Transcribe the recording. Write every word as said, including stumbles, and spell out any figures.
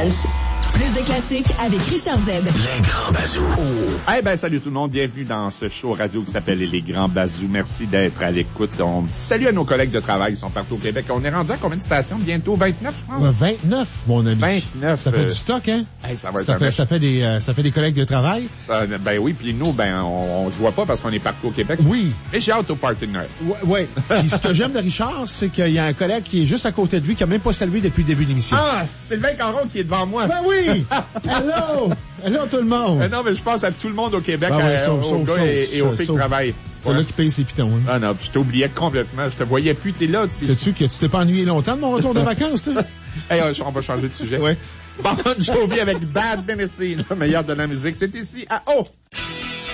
Punch. Plus de classiques avec Richard Z. Les Grands Bazous. Oh. Eh ben, salut tout le monde. Bienvenue dans ce show radio qui s'appelle Les Grands Bazous. Merci d'être à l'écoute. On salue à nos collègues de travail qui sont partout au Québec. On est rendu à combien de stations? Bientôt vingt-neuf, je pense. vingt-neuf, mon ami. vingt-neuf. Ça fait euh... du stock, hein? Hey, ça va être ça un fait, ça fait des, euh, ça fait des collègues de travail. Ça, ben oui, puis nous, ben, on, on se voit pas parce qu'on est partout au Québec. Oui. Mais j'ai hâte au party de Noël. Oui. Ouais. Puis ce que j'aime de Richard, c'est qu'il y a un collègue qui est juste à côté de lui qui a même pas salué depuis le début de l'émission. Ah! Sylvain Caron qui est devant moi. Ben oui! Hello! Hello tout le monde! Euh, non, mais je pense à tout le monde au Québec, ben ouais, euh, sauf, aux sauf, gars sauf, et, et aux filles qui travaillent. C'est ouais. là qui paye ses pitons. Hein. Ah non, puis je t'oubliais complètement. Je te voyais plus, t'es là. T'es... Sais-tu que tu t'es pas ennuyé longtemps de mon retour de vacances, toi? Hey, on va changer de sujet. Ouais. Bon Jovi avec Bad Tennessee, le meilleur de la musique. C'est ici à O.